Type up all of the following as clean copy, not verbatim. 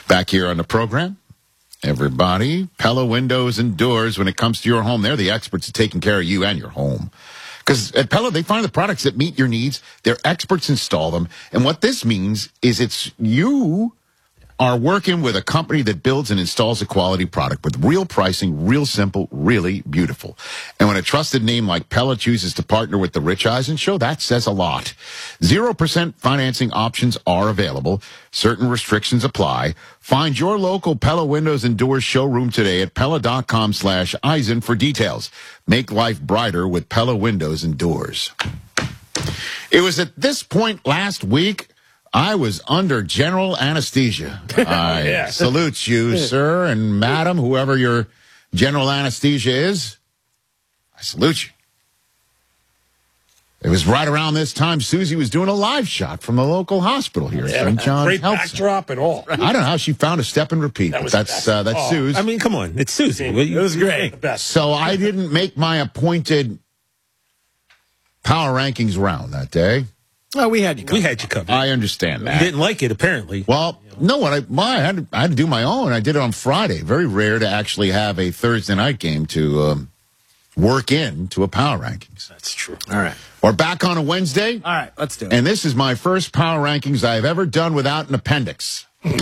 Back here on the program, everybody, Pella Windows and Doors, when it comes to your home, they're the experts at taking care of you and your home. Because at Pella, they find the products that meet your needs. Their experts install them. And what this means is it's you are working with a company that builds and installs a quality product with real pricing, real simple, really beautiful. And when a trusted name like Pella chooses to partner with the Rich Eisen Show, that says a lot. 0% financing options are available. Certain restrictions apply. Find your local Pella Windows and Doors showroom today at Pella.com/Eisen for details. Make life brighter with Pella Windows and Doors. It was at this point last week I was under general anesthesia. I salute you, sir and madam, whoever your general anesthesia is. I salute you. It was right around this time Susie was doing a live shot from the local hospital here at St. John's Great Health backdrop and all. I don't know how she found a step and repeat, but that's Suze. I mean, come on. It's Susie. It was great. The best. So I didn't make my appointed power rankings round that day. Oh, we had you covered. We had you covered. I understand You that. didn't like it, apparently. Well, no, I had to do my own. I did it on Friday. Very rare to actually have a Thursday night game to work into a power rankings. That's true. All right. We're back on a Wednesday. All right, let's do it. And this is my first power rankings I've ever done without an appendix.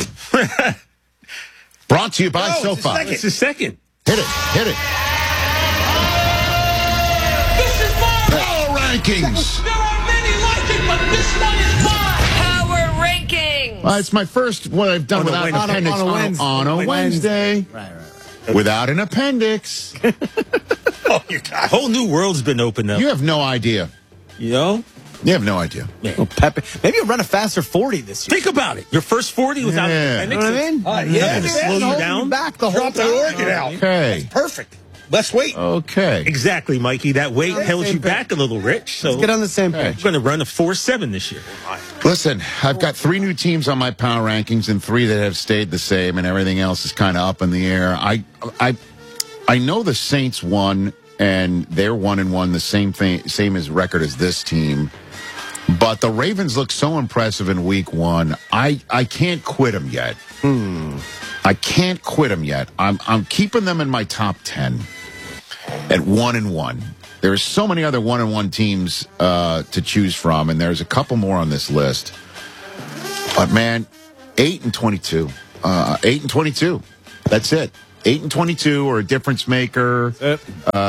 Brought to you by SoFi. It's the second. Hit it. This is mine. Power rankings. There are many like it, but this one is mine. Power rankings. It's my first one I've done without an appendix on a Wednesday. Right. Without an appendix. Oh, a whole new world's been opened up. You have no idea. You know? You have no idea. Well, Pepe, maybe you'll run a faster 40 this year. Think about it. Your first 40 without Yeah. an You know what I mean? Nothing to slow you down. Back the whole Drop time. that organ out. Okay. Perfect. Less weight. Okay. Exactly, Mikey. That weight held you back a little, Rich. So Let's get on the same page. we're going to run a 4-7 this year. Listen, I've got 3 new teams on my power rankings and 3 that have stayed the same, and everything else is kind of up in the air. I know the Saints won, and they're 1-1, the same as record as this team. But the Ravens look so impressive in week 1. I can't quit them yet. I can't quit them yet. I'm keeping them in my top 10 at 1-1. There's so many other 1-1 teams to choose from, and there's a couple more on this list. But man, 8-22. 8-22. That's it. 8-22 or a difference maker. 0,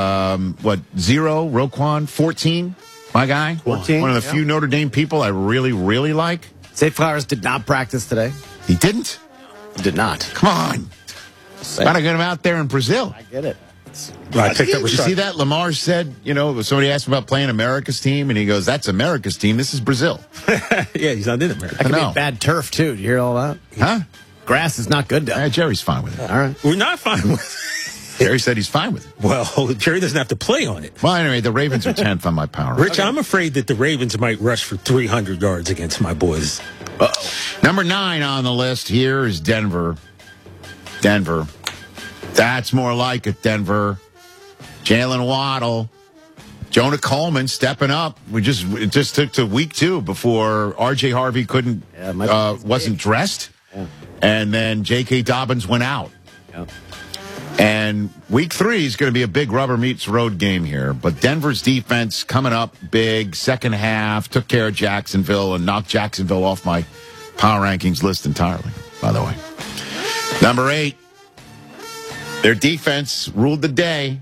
Roquan, 14. My guy, 14, one of the few Notre Dame people I really, really like. Zay Flowers did not practice today. He didn't? Did not. Come on. Gotta get him out there in Brazil. I get it. I picked up Did you see that? Lamar said, somebody asked him about playing America's team, and he goes, that's America's team. This is Brazil. Yeah, he's not in America. That could be know. a bad turf, too. Did you hear all that? Huh? Grass is not good down. Jerry's fine with it. All right. We're not fine with it. Jerry said he's fine with it. Well, Jerry doesn't have to play on it. Well, anyway, the Ravens are 10th on my power. Rich, I'm afraid that the Ravens might rush for 300 yards against my boys. Number 9 on the list here is Denver. That's more like it, Denver. Jalen Waddle. Jonah Coleman stepping up. It just took to week 2 before R.J. Harvey wasn't dressed. Yeah. And then J.K. Dobbins went out. Yeah. And week 3 is going to be a big rubber meets road game here. But Denver's defense coming up big, second half, took care of Jacksonville and knocked Jacksonville off my power rankings list entirely, by the way. Number 8, their defense ruled the day.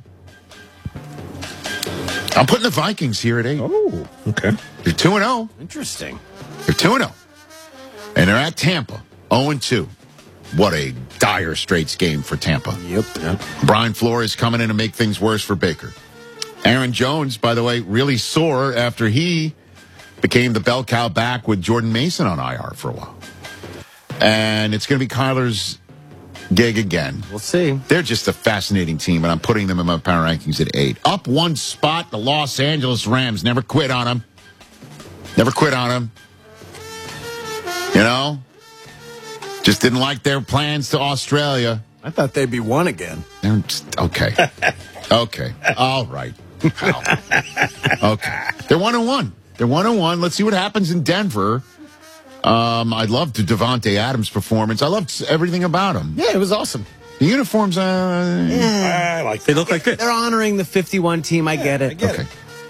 I'm putting the Vikings here at 8. Oh, okay. They're 2-0. Interesting. They're 2-0. And they're at Tampa, 0-2. What a dire straits game for Tampa. Yep. Brian Flores coming in to make things worse for Baker. Aaron Jones, by the way, really sore after he became the bell cow back with Jordan Mason on IR for a while. And it's going to be Kyler's gig again. We'll see. They're just a fascinating team, and I'm putting them in my power rankings at 8. Up 1 spot, the Los Angeles Rams. Never quit on them. Just didn't like their plans to Australia. I thought they'd be 1 again. Okay. Okay. All right. Pal. Okay. They're 1-1. Let's see what happens in Denver. I loved Devontae Adams' performance. I loved everything about him. Yeah, it was awesome. The uniforms, I like. They look like this. They're honoring the 51 team. I get it. okay.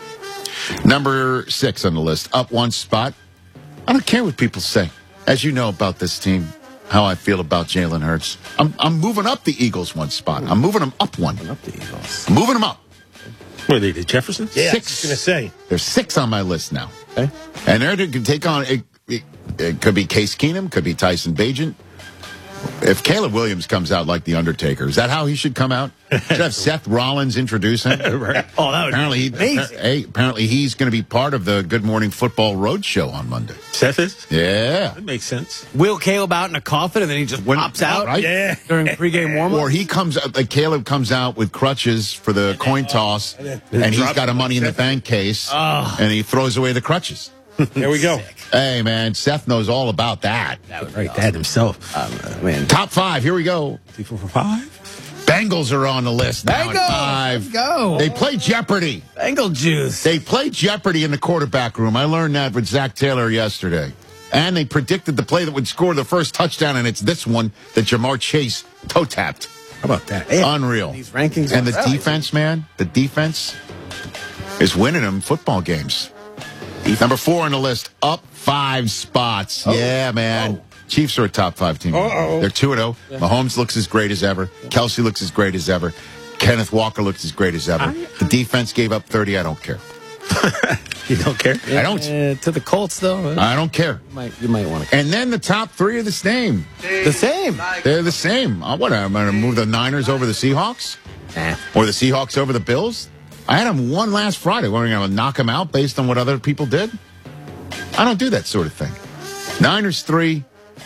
Number 6 on the list, up one spot. I don't care what people say. As you know about this team, how I feel about Jalen Hurts. I'm moving up the Eagles one spot. I'm moving them up one. Up the Eagles. Moving them up. What are they, the Jeffersons? Yeah, 6. I was going to say. There's 6 on my list now. Okay. And they're going to take on, it could be Case Keenum, could be Tyson Bagent. If Caleb Williams comes out like The Undertaker, is that how he should come out? Should have Seth Rollins introduce him? Right. Oh, that would Apparently, be amazing. apparently he's going to be part of the Good Morning Football Roadshow on Monday. Seth is? Yeah. That makes sense. Wheel Caleb out in a coffin and then he just pops out right? Yeah. during pregame warm-up. Or he comes out, like Caleb comes out with crutches for the coin toss, and he's got a Money in the Bank case, and he throws away the crutches. There we go. Hey, man, Seth knows all about that. Right, that himself. Man. Top 5, here we go. 3, 4, 5. Bengals are on the list now at Bengals! 5. Let's go. They play Jeopardy. Bengal juice. They play Jeopardy in the quarterback room. I learned that with Zach Taylor yesterday. And they predicted the play that would score the first touchdown, and it's this one that Jamar Chase toe-tapped. How about that? Unreal. These rankings And the are- defense, man, the defense is winning them football games. Number 4 on the list, up 5 spots. Yeah, man. Chiefs are a top 5 team. They're 2-0. Mahomes looks as great as ever. Kelsey looks as great as ever. Kenneth Walker looks as great as ever. The defense gave up 30. I don't care. You don't care? I don't. To the Colts, though. I don't care. You might want to. And then the top 3 are the same. The same. They're the same. What, am I going to move the Niners over the Seahawks? Nah. Or the Seahawks over the Bills? I had them one last Friday. We're going to knock them out based on what other people did? I don't do that sort of thing. Niners 3.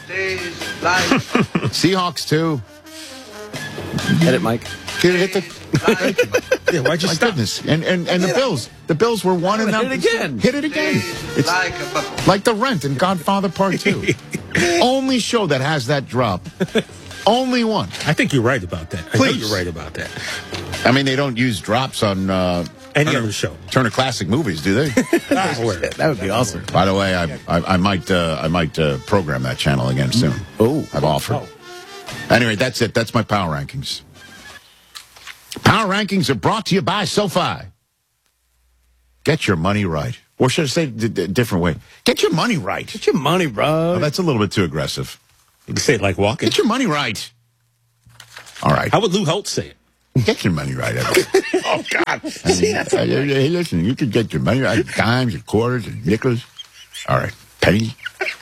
Seahawks 2. Get it, Mike? Hit the, Yeah, why'd you my stop? goodness. And the Bills. The Bills were 1 and Hit now it again. Hit it again. It's like The Rent and Godfather Part 2. Only show that has that drop. Only one. I think you're right about that. I know Please. you're right about that. I mean, they don't use drops on Any other show. Turner Classic Movies, do they? That would be awesome. By the way, I might program that channel again soon. Oh. I've offered. Anyway, that's it. That's my power rankings. Power rankings are brought to you by SoFi. Get your money right. Or should I say a different way? Get your money right. Get your money, bro. Oh, that's a little bit too aggressive. You can say it like walking. Get your money right. All right. How would Lou Holtz say it? Get your money right. Everybody. Oh, God. Hey, listen, you can get your money right. Dimes and quarters and nickels. All right. Penny.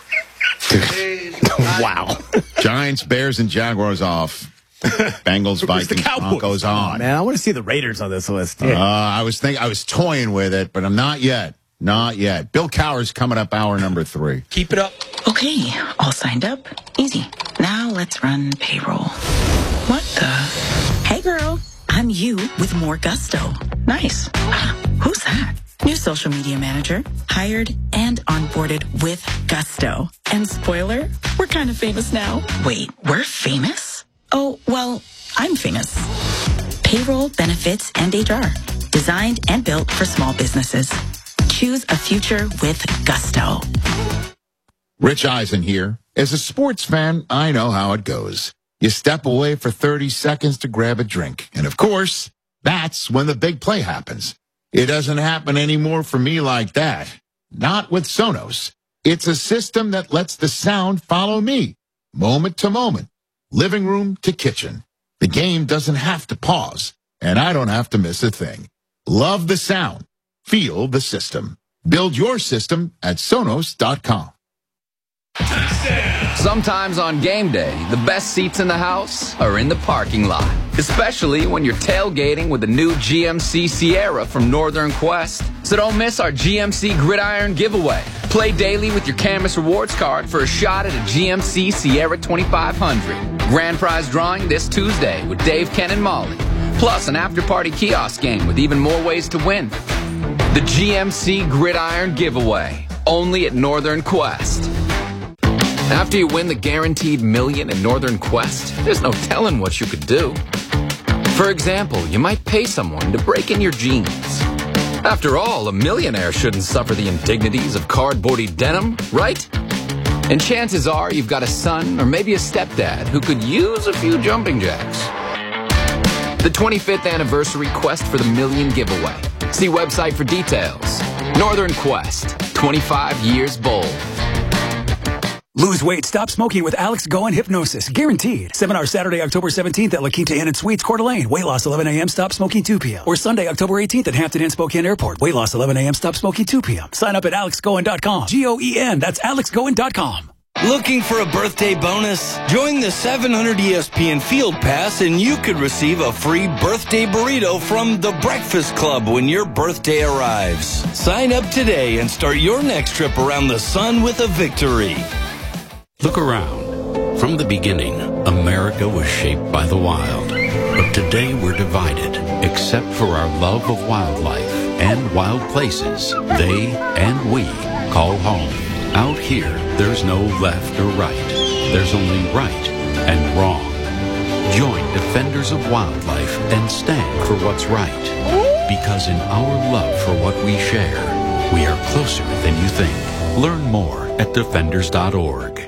Wow. Giants, Bears, and Jaguars off. Bengals, Where's the Vikings, Cowboys? Broncos on. Man, I want to see the Raiders on this list. I was toying with it, but I'm not yet. Not yet. Bill Cowher's coming up hour number 3. Keep it up. Okay, all signed up. Easy. Now let's run payroll. What the? Hey girl, I'm you with more gusto. Nice. Who's that? New social media manager, hired and onboarded with gusto. And spoiler, we're kind of famous now. Wait, we're famous? Oh, well, I'm famous. Payroll, benefits, and HR. Designed and built for small businesses. Choose a future with gusto. Rich Eisen here. As a sports fan, I know how it goes. You step away for 30 seconds to grab a drink. And of course, that's when the big play happens. It doesn't happen anymore for me like that. Not with Sonos. It's a system that lets the sound follow me, moment to moment, living room to kitchen. The game doesn't have to pause, and I don't have to miss a thing. Love the sound. Feel the system. Build your system at Sonos.com. Sometimes on game day, the best seats in the house are in the parking lot. Especially when you're tailgating with the new GMC Sierra from Northern Quest. So don't miss our GMC Gridiron giveaway. Play daily with your Camus Rewards card for a shot at a GMC Sierra 2500. Grand prize drawing this Tuesday with Dave, Ken, and Molly. Plus an after-party kiosk game with even more ways to win. The GMC Gridiron giveaway. Only at Northern Quest. After you win the guaranteed $1 in Northern Quest, there's no telling what you could do. For example, you might pay someone to break in your jeans. After all, a millionaire shouldn't suffer the indignities of cardboardy denim, right? And chances are you've got a son or maybe a stepdad who could use a few jumping jacks. The 25th anniversary Quest for the Million giveaway. See website for details. Northern Quest, 25 years bold. Lose weight, stop smoking with Alex Goen Hypnosis. Guaranteed. Seminar Saturday, October 17th at La Quinta Inn and Suites, Coeur d'Alene. Weight loss 11 a.m., stop smoking 2 p.m. Or Sunday, October 18th at Hampton Inn, Spokane Airport. Weight loss 11 a.m., stop smoking 2 p.m. Sign up at alexgoen.com. G-O-E-N. That's alexgoen.com. Looking for a birthday bonus? Join the 700 ESPN Field Pass and you could receive a free birthday burrito from The Breakfast Club when your birthday arrives. Sign up today and start your next trip around the sun with a victory. Look around. From the beginning, America was shaped by the wild. But today we're divided, except for our love of wildlife and wild places they and we call home. Out here, there's no left or right. There's only right and wrong. Join Defenders of Wildlife and stand for what's right. Because in our love for what we share, we are closer than you think. Learn more at defenders.org.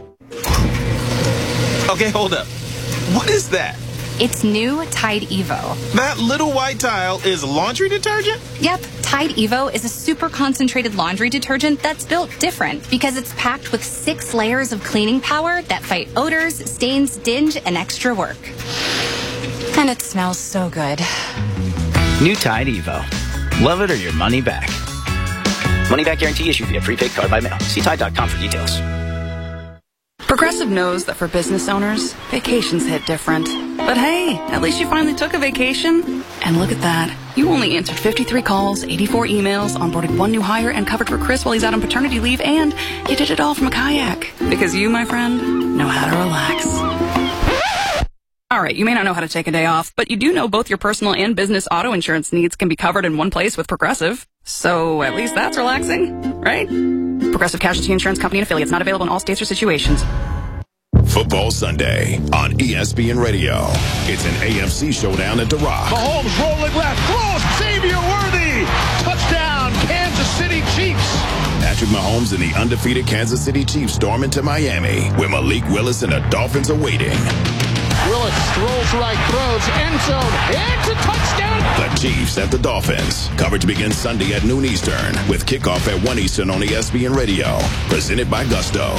Okay, hold up. What is that? It's new Tide Evo. That little white tile is laundry detergent? Yep, Tide Evo is a super concentrated laundry detergent that's built different because it's packed with 6 layers of cleaning power that fight odors, stains, dinge, and extra work. And it smells so good. New Tide Evo. Love it or your money back. Money back guarantee issued via prepaid card by mail. See Tide.com for details. Progressive knows that for business owners, vacations hit different. But hey, at least you finally took a vacation. And look at that. You only answered 53 calls, 84 emails, onboarded 1 new hire, and covered for Chris while he's out on paternity leave, and you did it all from a kayak. Because you, my friend, know how to relax. All right, you may not know how to take a day off, but you do know both your personal and business auto insurance needs can be covered in one place with Progressive. So at least that's relaxing, right? Progressive Casualty Insurance Company and affiliates, not available in all states or situations. Football Sunday on ESPN Radio. It's an AFC showdown at The Rock. Mahomes rolling left, throws, Xavier Worthy, touchdown, Kansas City Chiefs. Patrick Mahomes and the undefeated Kansas City Chiefs storm into Miami, where Malik Willis and the Dolphins are waiting. Willis throws right, throws, end zone, it's a touchdown. The Chiefs at the Dolphins. Coverage begins Sunday at noon Eastern, with kickoff at 1 Eastern on ESPN Radio. Presented by Gusto.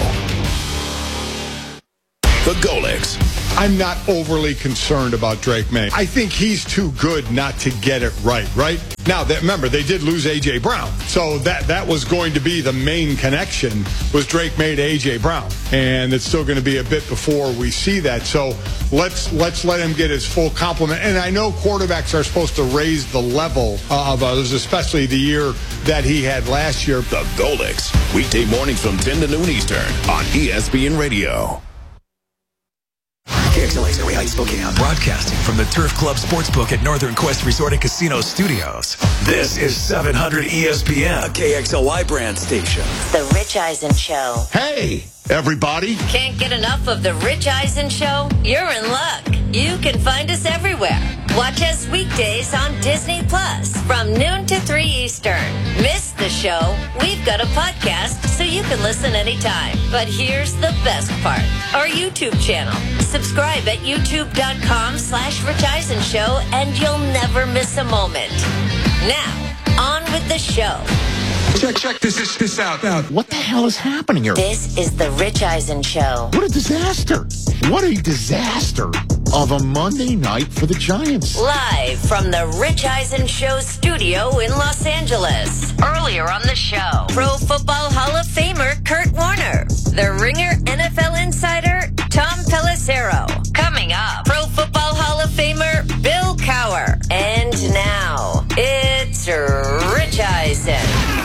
The Golics. I'm not overly concerned about Drake May. I think he's too good not to get it right? Now, remember, they did lose A.J. Brown. So that was going to be the main connection, was Drake May to A.J. Brown. And it's still going to be a bit before we see that. So let's let him get his full complement. And I know quarterbacks are supposed to raise the level of others, especially the year that he had last year. The Golics. Weekday mornings from 10 to noon Eastern on ESPN Radio. KXLA Surrey Heights, Spokane, broadcasting from the Turf Club Sportsbook at Northern Quest Resort and Casino Studios. This is 700 ESPN, a KXLY brand station. The Rich Eisen Show. Hey, everybody. Can't get enough of The Rich Eisen Show? You're in luck. You can find us everywhere. Watch us weekdays on Disney Plus from noon to 3 Eastern. Miss the show? We've got a podcast so you can listen anytime. But here's the best part. Our YouTube channel. Subscribe at youtube.com/Rich Eisen Show and you'll never miss a moment. Now, on with the show. Check this out. What the hell is happening here? This is the Rich Eisen Show. What a disaster. What a disaster of a Monday night for the Giants. Live from the Rich Eisen Show studio in Los Angeles. Earlier on the show, Pro Football Hall of Famer Kurt Warner. The Ringer NFL insider Tom Pelissero. Coming up, Pro Football Hall of Famer Bill Cowher. And now, it's Rich Eisen.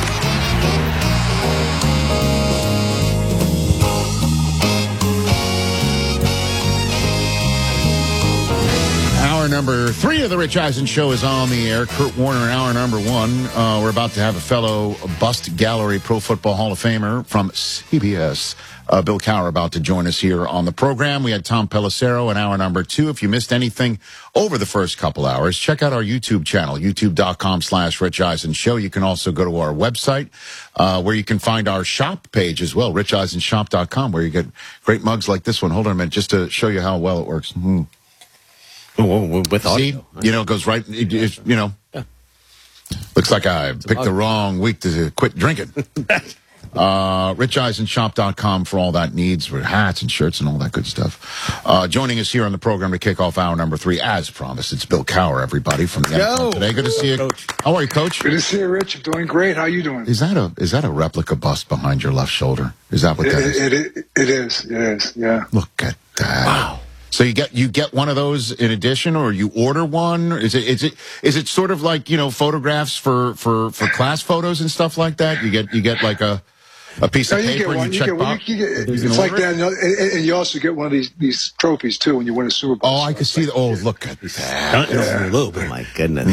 Hour number 3 of the Rich Eisen Show is on the air. Kurt Warner in hour number 1. We're about to have a fellow Bust Gallery Pro Football Hall of Famer from CBS, Bill Cowher about to join us here on the program. We had Tom Pelissero in hour number 2. If you missed anything over the first couple hours, check out our YouTube channel, youtube.com/Rich Eisen Show. You can also go to our website, where you can find our shop page as well, richeisenshop.com, where you get great mugs like this one. Hold on a minute, just to show you how well it works. With audio. See, it goes right, looks like I picked the wrong week to quit drinking. richeisenshop.com for all that needs for hats and shirts and all that good stuff. Joining us here on the program to kick off hour number 3, as promised, it's Bill Cowher, everybody, from the NFL Today. Good to see you, Coach. How are you, Coach? Good to see you, Rich. I'm doing great. How are you doing? Is that a replica bust behind your left shoulder? Is that what that is? It is. Yeah. Look at that. Wow. So you get one of those in addition, or you order one? Is it sort of like, photographs for class photos and stuff like that? You get like a piece of paper and you check box? It's like that, and you also get one of these trophies too when you win a Super Bowl. Oh, I can see. Look at that! A little bit. My goodness.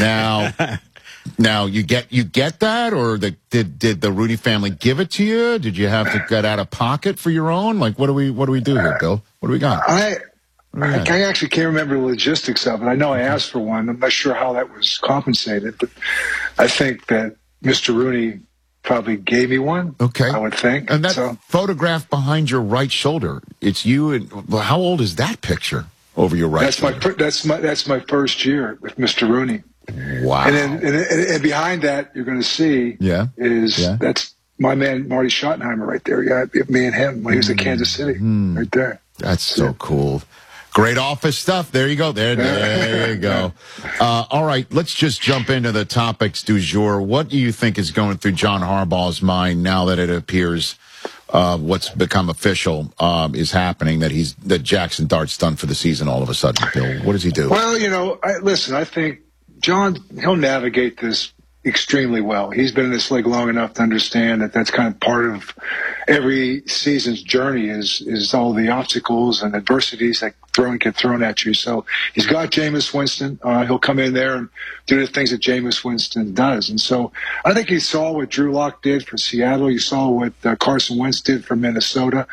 Now you get that, or did the Rooney family give it to you? Did you have to get out of pocket for your own? Like, what do we do here, Bill? What do we got? I actually can't remember the logistics of it. I know I asked for one. I'm not sure how that was compensated, but I think that Mr. Rooney probably gave me one. Okay. I would think. And that photograph behind your right shoulder, it's you. And how old is that picture over your right shoulder? That's my first year with Mr. Rooney. Wow. And behind that, you're going to see that's my man Marty Schottenheimer right there. Yeah, me and him when he was at Kansas City, right there. That's so cool. Great office stuff. There you go. There you go. All right, let's just jump into the topics du jour. What do you think is going through John Harbaugh's mind now that it appears what's become official is happening, that Jackson Dart's done for the season all of a sudden, Bill? What does he do? Well, I think John, he'll navigate this extremely well. He's been in this league long enough to understand that that's kind of part of every season's journey is all the obstacles and adversities that get thrown at you. So he's got Jameis Winston. He'll come in there and do the things that Jameis Winston does. And so I think you saw what Drew Lock did for Seattle. You saw what Carson Wentz did for Minnesota.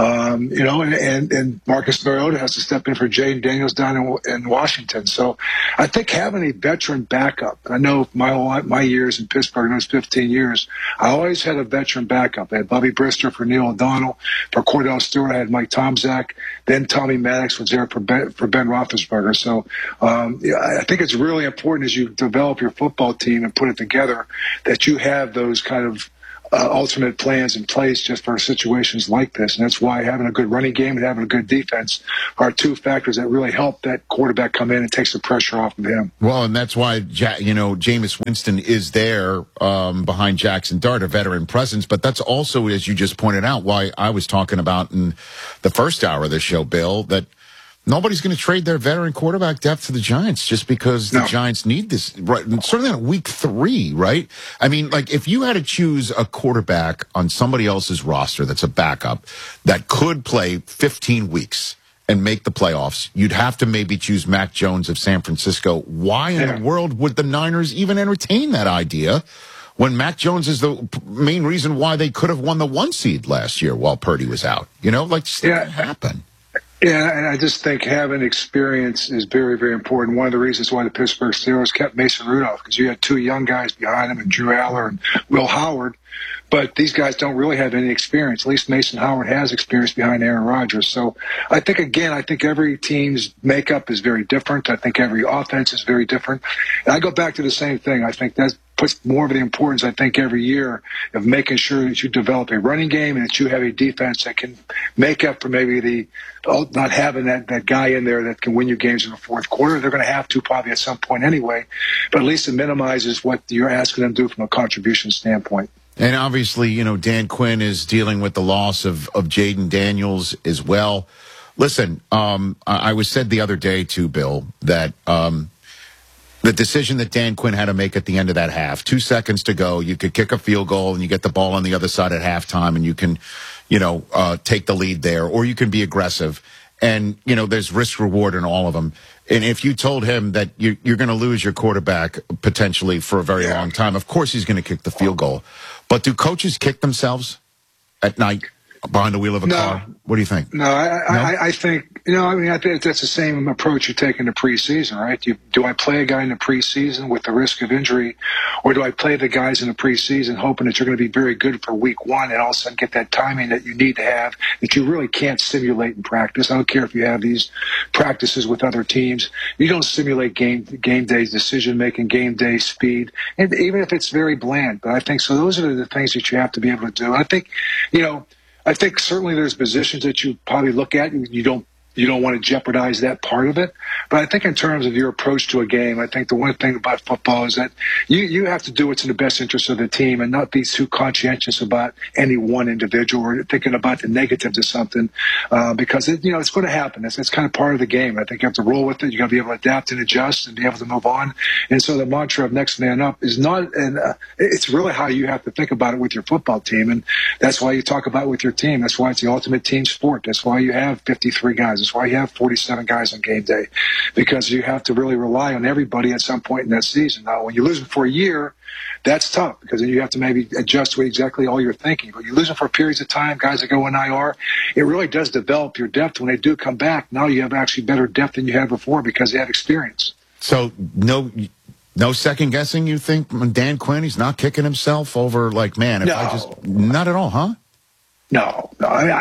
And Marcus Mariota has to step in for Jaden Daniels down in Washington. So I think having a veteran backup, I know my years in Pittsburgh, those 15 years, I always had a veteran backup. I had Bobby Brister for Neil O'Donnell. For Cordell Stewart, I had Mike Tomczak. Then Tommy Maddox was there for Ben Roethlisberger. So I think it's really important as you develop your football team and put it together that you have those kind of alternate plans in place just for situations like this. And that's why having a good running game and having a good defense are two factors that really help that quarterback come in and takes the pressure off of him. Well, and that's why, Jameis Winston is there behind Jackson Dart, a veteran presence. But that's also, as you just pointed out, why I was talking about in the first hour of the show, Bill, that nobody's going to trade their veteran quarterback depth to the Giants just because the Giants need this. Right, certainly on week 3, right? I mean, like, if you had to choose a quarterback on somebody else's roster that's a backup that could play 15 weeks and make the playoffs, you'd have to maybe choose Mac Jones of San Francisco. Why in the world would the Niners even entertain that idea when Mac Jones is the main reason why they could have won the 1 seed last year while Purdy was out? That happened. Yeah, and I just think having experience is very, very important. One of the reasons why the Pittsburgh Steelers kept Mason Rudolph, because you had 2 young guys behind him, and Drew Aller and Will Howard. But these guys don't really have any experience. At least Mason Howard has experience behind Aaron Rodgers. So I think every team's makeup is very different. I think every offense is very different. And I go back to the same thing. I think that puts more of the importance, every year of making sure that you develop a running game and that you have a defense that can make up for maybe not having that guy in there that can win you games in the fourth quarter. They're going to have to probably at some point anyway, but at least it minimizes what you're asking them to do from a contribution standpoint. And obviously, Dan Quinn is dealing with the loss of Jaden Daniels as well. Listen, I was said the other day too, Bill, that the decision that Dan Quinn had to make at the end of that half, 2 seconds to go, you could kick a field goal and you get the ball on the other side at halftime and you can, take the lead there, or you can be aggressive. And, there's risk reward in all of them. And if you told him that you're going to lose your quarterback potentially for a very long time, of course he's going to kick the field goal. But do coaches kick themselves at night? behind the wheel of a car? What do you think? No, I think, I think that's the same approach you take in the preseason, right? Do I play a guy in the preseason with the risk of injury, or do I play the guys in the preseason hoping that you're going to be very good for week one and all of a sudden get that timing that you need to have that you really can't simulate in practice? I don't care if you have these practices with other teams. You don't simulate game day decision-making, game day speed, and even if it's very bland. But I think so those are the things that you have to be able to do. I think, I think certainly there's positions that you probably look at and you don't want to jeopardize that part of it. But I think in terms of your approach to a game, I think the one thing about football is that you have to do what's in the best interest of the team and not be too conscientious about any one individual or thinking about the negatives of something because it's going to happen. It's kind of part of the game. I think you have to roll with it. You got to be able to adapt and adjust and be able to move on. And so the mantra of next man up is not, it's really how you have to think about it with your football team. And that's why you talk about it with your team. That's why it's the ultimate team sport. That's why you have 53 guys. That's why you have 47 guys on game day, because you have to really rely on everybody at some point in that season. Now, when you lose them for a year, that's tough because then you have to maybe adjust to exactly all you're thinking. But you lose them for periods of time, guys that go in IR, it really does develop your depth. When they do come back, now you have actually better depth than you had before because they have experience. So no second guessing, you think, Dan Quinn, he's not kicking himself over not at all, huh? No,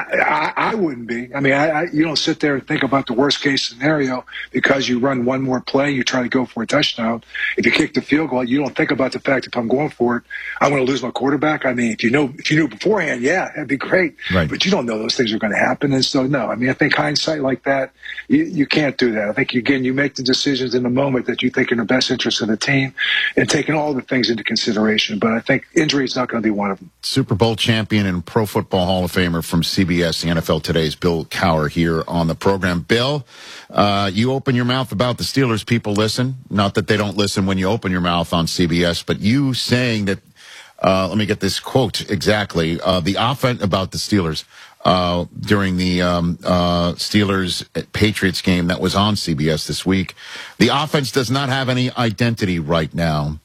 I wouldn't be. I mean, you don't sit there and think about the worst case scenario because you run one more play, you try to go for a touchdown. If you kick the field goal, you don't think about the fact if I'm going for it, I'm going to lose my quarterback. I mean, if you knew beforehand, yeah, that'd be great. Right. But you don't know those things are going to happen, and so no. I mean, I think hindsight like that, you can't do that. I think again, you make the decisions in the moment that you think in the best interest of the team, and taking all the things into consideration. But I think injury is not going to be one of them. Super Bowl champion and Pro Football Hall of Famer from CBS, the NFL Today's Bill Cowher here on the program. Bill, you open your mouth about the Steelers, people listen. Not that they don't listen when you open your mouth on CBS, but you saying that, let me get this quote exactly, the offense about the Steelers during the Steelers-Patriots game that was on CBS this week. The offense does not have any identity right now.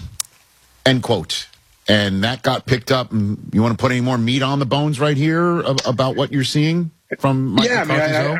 End quote. And that got picked up. And you want to put any more meat on the bones right here about what you're seeing from Mike McCarthy's?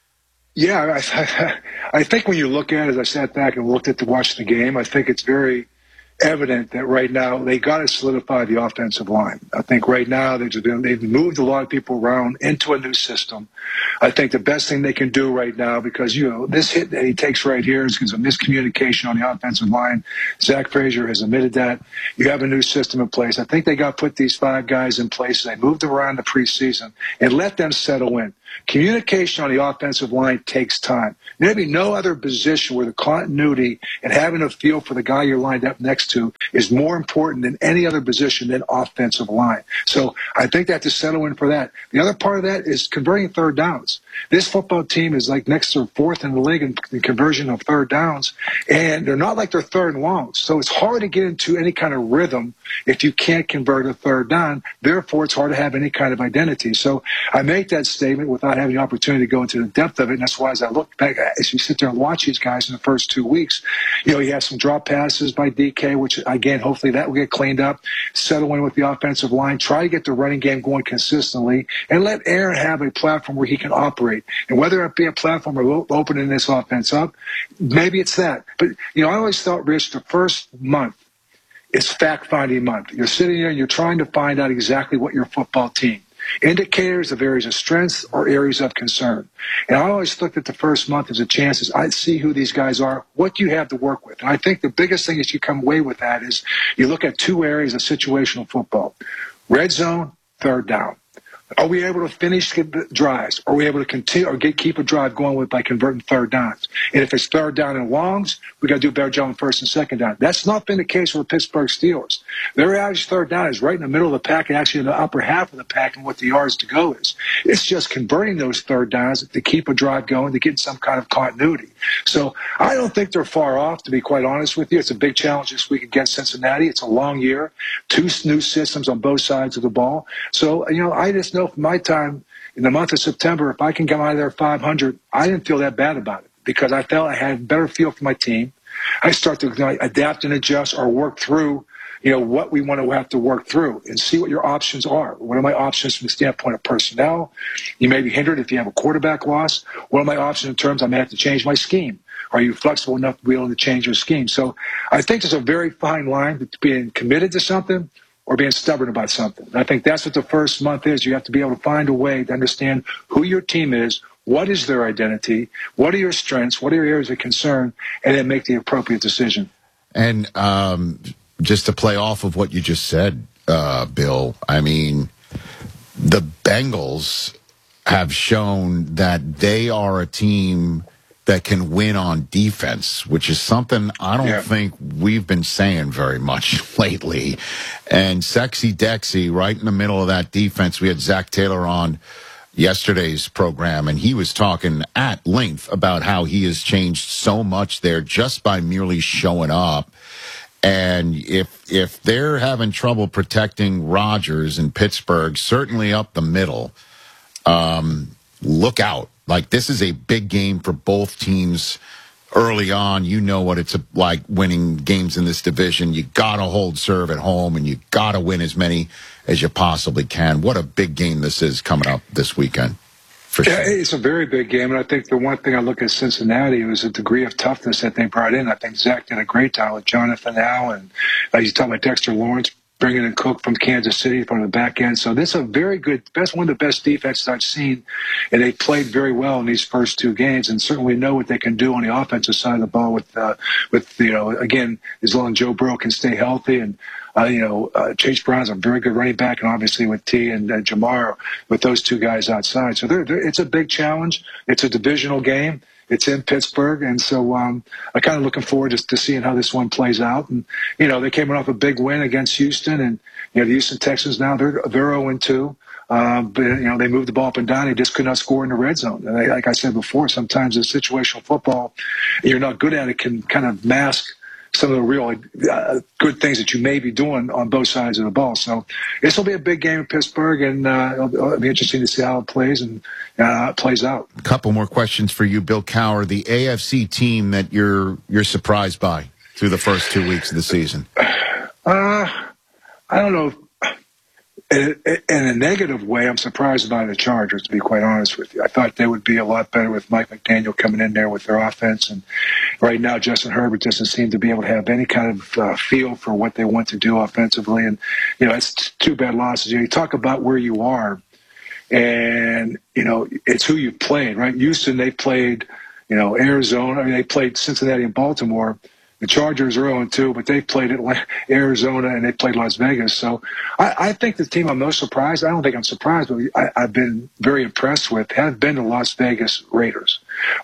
I think when you look at it, as I sat back and watched the game, I think it's very evident that right now they got to solidify the offensive line. I think right now they've moved a lot of people around into a new system. I think the best thing they can do right now, because this hit that he takes right here is because of miscommunication on the offensive line. Zach Frazier has admitted that. You have a new system in place. I think they got to put these 5 guys in place. They moved them around the preseason and let them settle in. Communication on the offensive line takes time. There'd be no other position where the continuity and having a feel for the guy you're lined up next to is more important than any other position than offensive line. So I think they have to settle in for that. The other part of that is converting third downs. This football team is like next or fourth in the league in the conversion of third downs, and they're not like they're third and longs. So it's hard to get into any kind of rhythm if you can't convert a third down. Therefore, it's hard to have any kind of identity. So I make that statement without having the opportunity to go into the depth of it. And that's why as I look back, as you sit there and watch these guys in the first 2 weeks, you have some drop passes by DK, which again, hopefully that will get cleaned up, settle in with the offensive line, try to get the running game going consistently, and let Aaron have a platform where he can operate. And whether it be a platform or opening this offense up, maybe it's that. But, I always thought, Rich, the first month is fact-finding month. You're sitting there and you're trying to find out exactly what your football team. Indicators of areas of strength or areas of concern. And I always looked at the first month as a chance as I'd see who these guys are, what you have to work with. And I think the biggest thing is you come away with that is you look at 2 areas of situational football. Red zone, third down. Are we able to finish drives? Are we able to continue or keep a drive going by converting third downs? And if it's third down and longs, we got to do a better job on first and second down. That's not been the case with the Pittsburgh Steelers. Their average third down is right in the middle of the pack and actually in the upper half of the pack and what the yards to go is. It's just converting those third downs to keep a drive going, to get some kind of continuity. So I don't think they're far off, to be quite honest with you. It's a big challenge this week against Cincinnati. It's a long year, 2 new systems on both sides of the ball. So, I just know from my time in the month of September, if I can come out of there 500, I didn't feel that bad about it because I felt I had a better feel for my team. I start to adapt and adjust or work through what we want to have to work through and see what your options are. What are my options from the standpoint of personnel? You may be hindered if you have a quarterback loss. What are my options in terms I may have to change my scheme? Are you flexible enough to be able to change your scheme? So I think there's a very fine line between being committed to something or being stubborn about something. And I think that's what the first month is. You have to be able to find a way to understand who your team is, what is their identity, what are your strengths, what are your areas of concern, and then make the appropriate decision. And just to play off of what you just said, Bill, I mean, the Bengals have shown that they are a team that can win on defense, which is something I don't think we've been saying very much lately. And Sexy Dexy, right in the middle of that defense, we had Zach Taylor on yesterday's program, and he was talking at length about how he has changed so much there just by merely showing up. And if they're having trouble protecting Rodgers in Pittsburgh, certainly up the middle, look out. Like, this is a big game for both teams early on. You know what it's like winning games in this division. You got to hold serve at home, and you got to win as many as you possibly can. What a big game this is coming up this weekend. For sure. It's a very big game, and I think the one thing I look at Cincinnati was the degree of toughness that they brought in. I think Zach did a great job with Jonathan Allen. You talk about Dexter Lawrence bringing in Cook from Kansas City from the back end. So this is a very good, one of the best defenses I've seen, and they played very well in these first two games, and certainly know what they can do on the offensive side of the ball with again, as long as Joe Burrow can stay healthy, and Chase Brown's a very good running back, and obviously with T and Jamar, with those two guys outside. So it's a big challenge. It's a divisional game. It's in Pittsburgh, and so I'm kind of looking forward to seeing how this one plays out. And they came off a big win against Houston, and the Houston Texans now they're 0-2. But they moved the ball up and down. They just could not score in the red zone. And like I said before, sometimes in situational football, you're not good at it, can kind of mask some of the real good things that you may be doing on both sides of the ball. So this will be a big game in Pittsburgh, and it'll be interesting to see how it plays and plays out. A couple more questions for you, Bill Cowher. The AFC team that you're surprised by through the first 2 weeks of the season. I don't know. In a negative way, I'm surprised by the Chargers, to be quite honest with you. I thought they would be a lot better with Mike McDaniel coming in there with their offense. And right now, Justin Herbert doesn't seem to be able to have any kind of feel for what they want to do offensively. And, it's two bad losses. You talk about where you are, and, it's who you played, right? Houston, they played, Arizona. I mean, they played Cincinnati and Baltimore. The Chargers are 0-2, but they played Arizona and they played Las Vegas. So I think the team I'm most surprised, I don't think I'm surprised, but I've been very impressed with, have been the Las Vegas Raiders.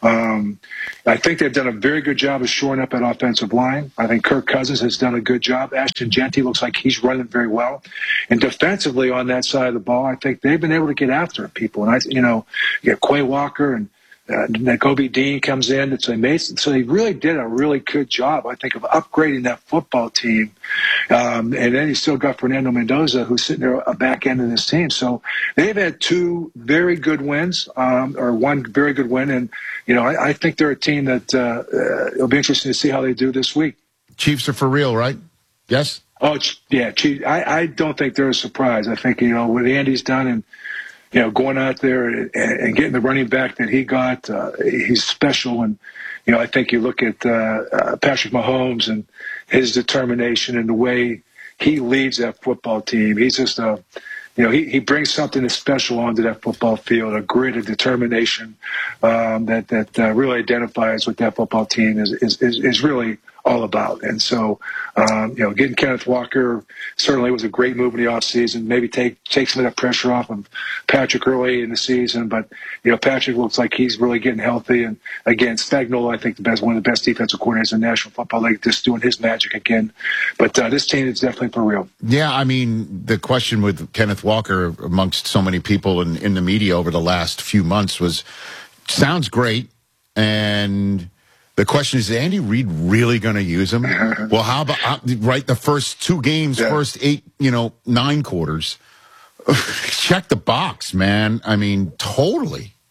I think they've done a very good job of shoring up that offensive line. I think Kirk Cousins has done a good job. Ashton Genty looks like he's running very well. And defensively on that side of the ball, I think they've been able to get after people. And you get Quay Walker and Kobe Dean comes in. So they really did a really good job, I think, of upgrading that football team. And then you still got Fernando Mendoza, who's sitting there a back end of this team. So they've had two very good wins, or one very good win. And, I think they're a team that it'll be interesting to see how they do this week. Chiefs are for real, right? Yes? Oh, yeah. I don't think they're a surprise. I think, what Andy's done and, going out there and getting the running back that he got, he's special. And, I think you look at Patrick Mahomes and his determination and the way he leads that football team. He's just he brings something that's special onto that football field, a grit, a determination that really identifies what that football team is really all about. And so, getting Kenneth Walker certainly was a great move in the offseason. Maybe take some of that pressure off of Patrick early in the season. But, Patrick looks like he's really getting healthy. And, again, Spagnuolo, I think, one of the best defensive coordinators in the National Football League, just doing his magic again. But this team is definitely for real. Yeah, I mean, the question with Kenneth Walker amongst so many people in the media over the last few months sounds great. And the question is Andy Reid really going to use him? Well, how about the first two games, first 9 quarters? Check the box, man. I mean, totally.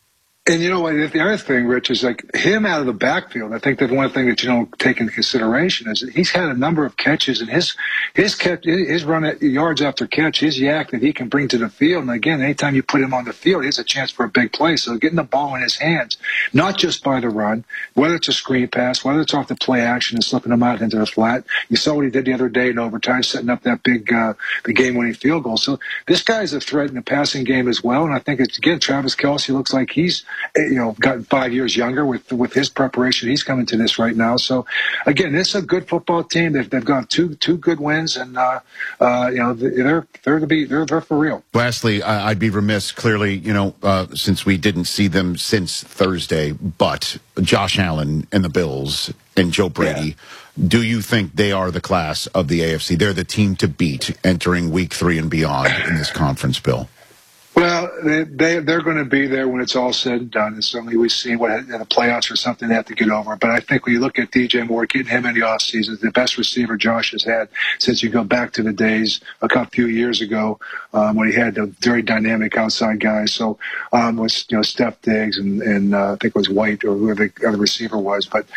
And you know what? The other thing, Rich, is like him out of the backfield. I think that one thing that you don't take into consideration is that he's had a number of catches, and his run at yards after catch, his yak that he can bring to the field. And again, anytime you put him on the field, he has a chance for a big play. So getting the ball in his hands, not just by the run, whether it's a screen pass, whether it's off the play action and slipping him out into the flat. You saw what he did the other day in overtime, setting up that big the game-winning field goal. So this guy's a threat in the passing game as well. And I think it's, again, Travis Kelce looks like he's gotten 5 years younger with his preparation. He's coming to this right now. So, again, this is a good football team. They've got two good wins, and they're for real. Lastly, I'd be remiss, clearly, since we didn't see them since Thursday, but Josh Allen and the Bills and Joe Brady. Yeah. Do you think they are the class of the AFC? They're the team to beat entering Week 3 and beyond in this conference, Bill? Well, they're going to be there when it's all said and done. And certainly we've seen what in the playoffs or something they have to get over. But I think when you look at DJ Moore, getting him in the offseason, the best receiver Josh has had since you go back to the days a few years ago when he had the very dynamic outside guys. So with Steph Diggs and I think it was White or whoever the other receiver was. But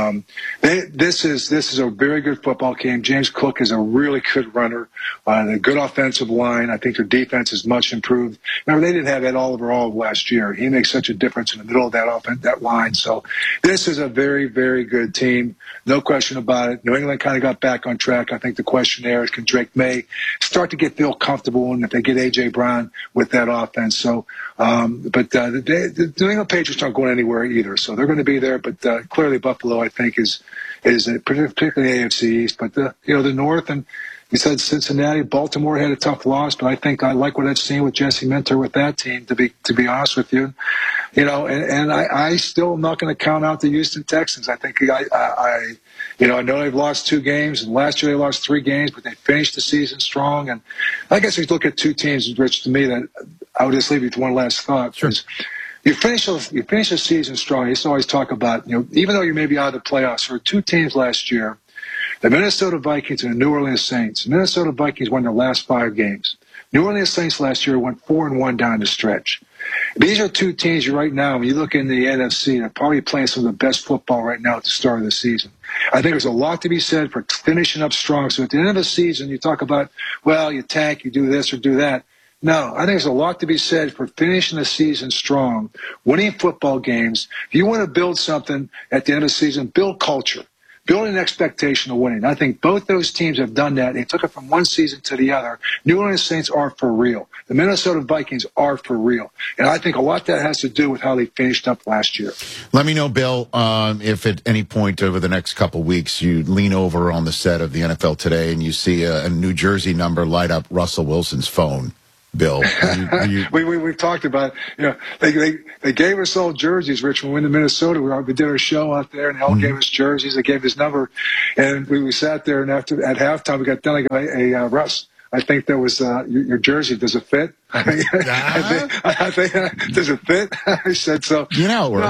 this is a very good football game. James Cook is a really good runner, a good offensive line. I think their defense is much improved. Remember, they didn't have Ed Oliver all of last year. He makes such a difference in the middle of that line. So this is a very, very good team. No question about it. New England kind of got back on track. I think the question there is, can Drake May start to feel comfortable, and if they get A.J. Brown with that offense. So, the New England Patriots aren't going anywhere either. So they're going to be there. But clearly Buffalo, I think, is particularly AFC East. But the North, and you said Cincinnati, Baltimore had a tough loss, but I think I like what I've seen with Jesse Minter with that team. To be honest with you, and I still am not going to count out the Houston Texans. I think I know they've lost 2 games, and last year they lost 3 games, but they finished the season strong. And I guess if you look at 2 teams, Rich, to me, that I would just leave you with one last thought. Sure. You finish the season strong. You used to always talk about, even though you may be out of the playoffs, there were 2 teams last year. The Minnesota Vikings and the New Orleans Saints. The Minnesota Vikings won their last 5 games. New Orleans Saints last year went 4-1 down the stretch. These are 2 teams right now, when you look in the NFC, they're probably playing some of the best football right now at the start of the season. I think there's a lot to be said for finishing up strong. So at the end of the season, you talk about, well, you tank, you do this or do that. No, I think there's a lot to be said for finishing the season strong, winning football games. If you want to build something at the end of the season, build culture. Building an expectation of winning. I think both those teams have done that. They took it from one season to the other. New Orleans Saints are for real. The Minnesota Vikings are for real. And I think a lot of that has to do with how they finished up last year. Let me know, Bill, if at any point over the next couple weeks you lean over on the set of the NFL Today and you see a New Jersey number light up Russell Wilson's phone. Bill, we've talked about it. They gave us all jerseys, Rich. When we went to Minnesota, we did our show out there, and they all gave us jerseys. They gave his number, and we sat there. And at halftime, we got done. I go, "Hey, Russ, I think that was your jersey. Does it fit?" I think does it fit? I said so. It works.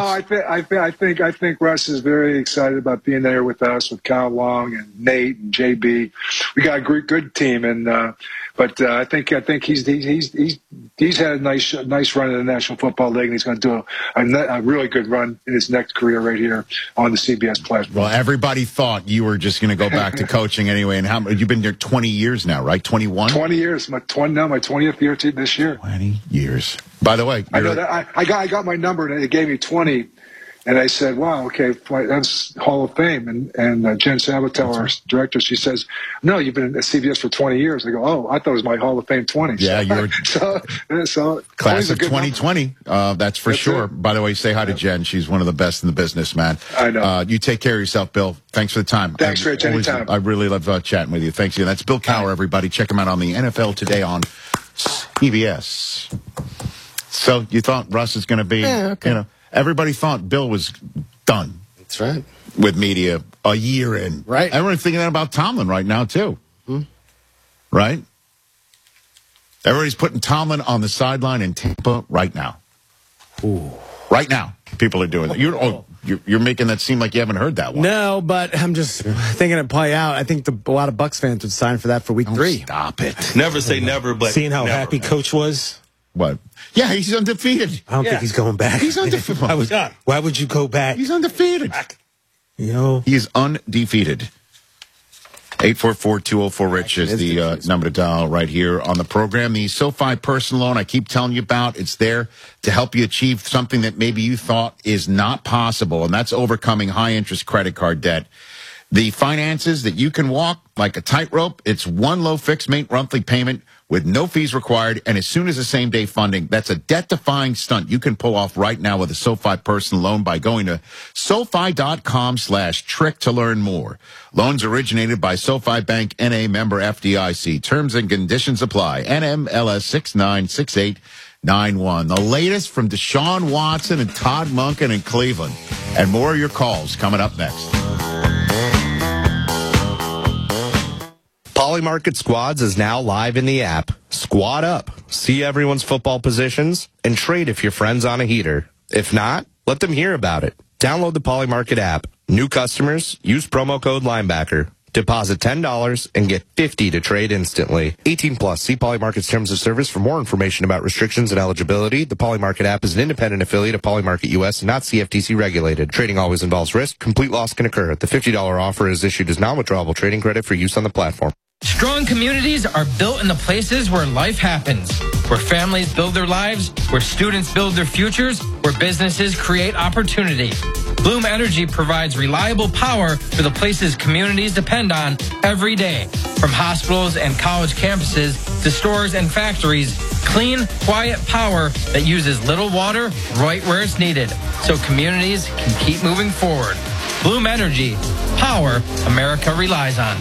No, I think Russ is very excited about being there with us, with Kyle Long and Nate and JB. We got a good team, and. But I think he's had a nice run in the National Football League, and he's going to do a really good run in his next career right here on the CBS platform. Well, everybody thought you were just going to go back to coaching anyway. And you've been there 20 years now, right? 21? 20 years. My 20th year this year. 20 years. By the way, I know that I got my number, and they gave me 20. And I said, wow, okay, that's Hall of Fame. And Jen Sabatel, our director, she says, no, you've been at CBS for 20 years. I go, oh, I thought it was my Hall of Fame 20. Yeah, you're so class of 2020. That's for sure. By the way, say hi to Jen. She's one of the best in the business, man. I know. You take care of yourself, Bill. Thanks for the time. Thanks, Rich. Anytime. I really love chatting with you. Thanks. That's Bill Cowher, everybody. Check him out on the NFL Today on CBS. So you thought Russ is going to be, everybody thought Bill was done. That's right. With media a year in. Right. Everyone's thinking that about Tomlin right now, too. Right? Everybody's putting Tomlin on the sideline in Tampa right now. Ooh. Right now. People are doing that. You're making that seem like you haven't heard that one. No, but I'm just thinking it'd play out. I think a lot of Bucs fans would sign for that for week 3. Stop it. Never say never, but seeing how never, happy man. Coach was What? Yeah, he's undefeated. I don't think he's going back. He's undefeated. Why would you go back? He's undefeated. You know, he is undefeated. 844-204-RICH is the number to dial right here on the program. The SoFi personal loan I keep telling you about, it's there to help you achieve something that maybe you thought is not possible, and that's overcoming high-interest credit card debt. The finances that you can walk like a tightrope, it's one low fixed monthly payment with no fees required, and as soon as the same-day funding, that's a debt-defying stunt you can pull off right now with a SoFi personal loan by going to SoFi.com/trick to learn more. Loans originated by SoFi Bank, N.A. member FDIC. Terms and conditions apply. NMLS 696891. The latest from Deshaun Watson and Todd Monken in Cleveland. And more of your calls coming up next. Polymarket Squads is now live in the app. Squad up, see everyone's football positions, and trade if your friend's on a heater. If not, let them hear about it. Download the Polymarket app. New customers, use promo code Linebacker. Deposit $10 and get $50 to trade instantly. 18 plus. See Polymarket's terms of service for more information about restrictions and eligibility. The Polymarket app is an independent affiliate of Polymarket US and not CFTC regulated. Trading always involves risk. Complete loss can occur. The $50 offer is issued as non-withdrawable trading credit for use on the platform. Strong communities are built in the places where life happens, where families build their lives, where students build their futures, where businesses create opportunity. Bloom Energy provides reliable power for the places communities depend on every day. From hospitals and college campuses to stores and factories, clean, quiet power that uses little water right where it's needed, so communities can keep moving forward. Bloom Energy, power America relies on.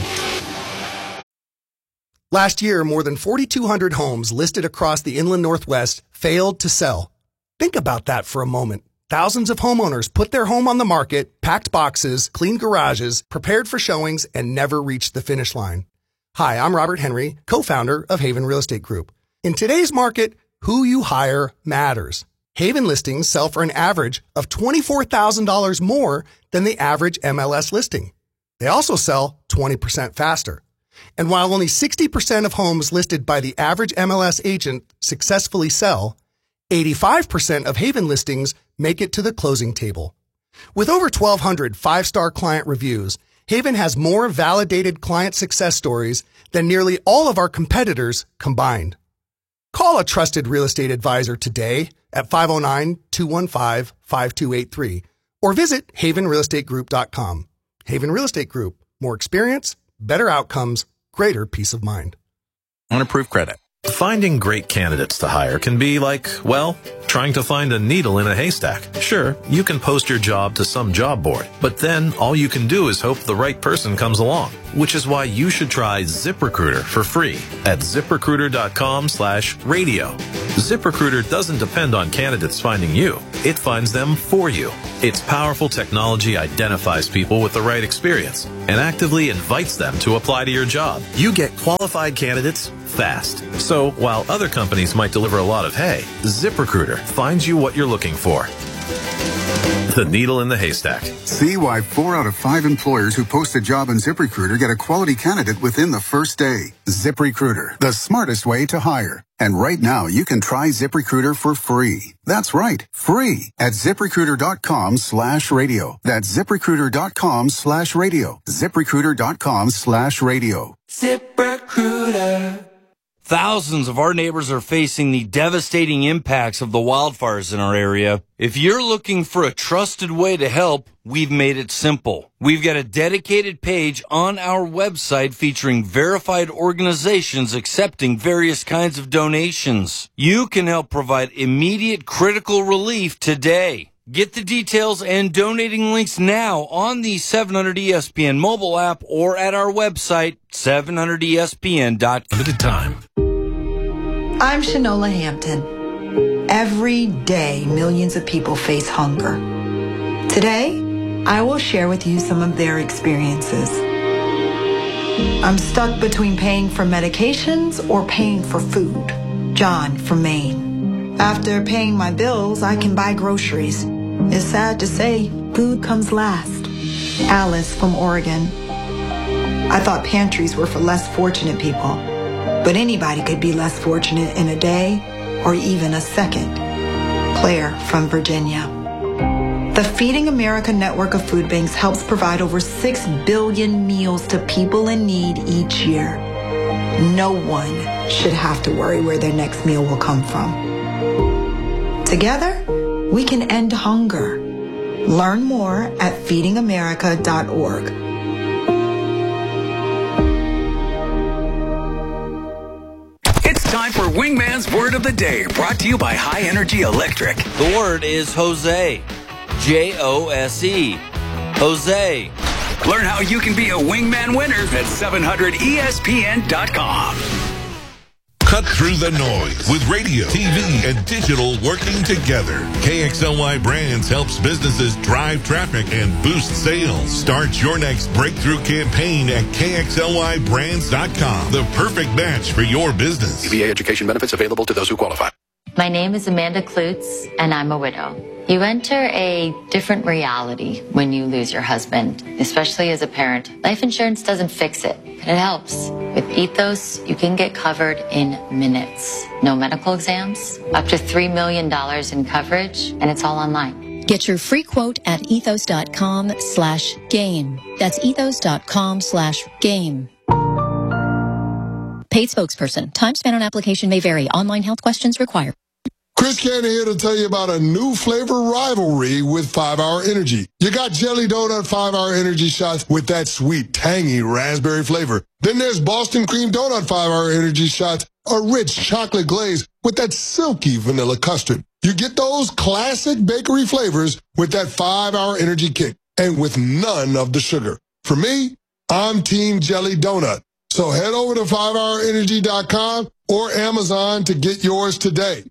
Last year, more than 4,200 homes listed across the inland Northwest failed to sell. Think about that for a moment. Thousands of homeowners put their home on the market, packed boxes, cleaned garages, prepared for showings, and never reached the finish line. Hi, I'm Robert Henry, co-founder of Haven Real Estate Group. In today's market, who you hire matters. Haven listings sell for an average of $24,000 more than the average MLS listing. They also sell 20% faster. And while only 60% of homes listed by the average MLS agent successfully sell, 85% of Haven listings make it to the closing table. With over 1,200 five-star client reviews, Haven has more validated client success stories than nearly all of our competitors combined. Call a trusted real estate advisor today at 509-215-5283 or visit havenrealestategroup.com. Haven Real Estate Group. More experience, better outcomes, greater peace of mind. Unapproved credit. Finding great candidates to hire can be like, well, trying to find a needle in a haystack. Sure, you can post your job to some job board, but then all you can do is hope the right person comes along, which is why you should try ZipRecruiter for free at ZipRecruiter.com/radio. ZipRecruiter doesn't depend on candidates finding you. It finds them for you. Its powerful technology identifies people with the right experience and actively invites them to apply to your job. You get qualified candidates fast. So while other companies might deliver a lot of hay, ZipRecruiter finds you what you're looking for. The needle in the haystack. See why 4 out of 5 employers who post a job on ZipRecruiter get a quality candidate within the first day. ZipRecruiter, the smartest way to hire. And right now, you can try ZipRecruiter for free. That's right, free at ZipRecruiter.com/radio. That's ZipRecruiter.com/radio. ZipRecruiter.com/radio. ZipRecruiter. Thousands of our neighbors are facing the devastating impacts of the wildfires in our area. If you're looking for a trusted way to help, we've made it simple. We've got a dedicated page on our website featuring verified organizations accepting various kinds of donations. You can help provide immediate critical relief today. Get the details and donating links now on the 700ESPN mobile app or at our website, 700ESPN.com. Limited time. I'm Shanola Hampton. Every day, millions of people face hunger. Today, I will share with you some of their experiences. I'm stuck between paying for medications or paying for food. John from Maine. After paying my bills, I can buy groceries. It's sad to say, food comes last. Alice from Oregon. I thought pantries were for less fortunate people, but anybody could be less fortunate in a day or even a second. Claire from Virginia. The Feeding America network of food banks helps provide over 6 billion meals to people in need each year. No one should have to worry where their next meal will come from. Together, we can end hunger. Learn more at feedingamerica.org. It's time for Wingman's Word of the Day, brought to you by High Energy Electric. The word is Jose. Jose. Jose. Learn how you can be a Wingman winner at 700ESPN.com. Cut through the noise with radio, TV, and digital working together. KXLY Brands helps businesses drive traffic and boost sales. Start your next breakthrough campaign at KXLYBrands.com. The perfect match for your business. CPA education benefits available to those who qualify. My name is Amanda Klutz, and I'm a widow. You enter a different reality when you lose your husband, especially as a parent. Life insurance doesn't fix it, but it helps. With Ethos, you can get covered in minutes. No medical exams, up to $3 million in coverage, and it's all online. Get your free quote at ethos.com/game. That's ethos.com/game. Paid spokesperson. Time spent on application may vary. Online health questions required. Chris Cannon here to tell you about a new flavor rivalry with 5-Hour Energy. You got Jelly Donut 5-Hour Energy shots with that sweet, tangy raspberry flavor. Then there's Boston Cream Donut 5-Hour Energy shots, a rich chocolate glaze with that silky vanilla custard. You get those classic bakery flavors with that 5-Hour Energy kick and with none of the sugar. For me, I'm Team Jelly Donut. So head over to 5hourenergy.com or Amazon to get yours today.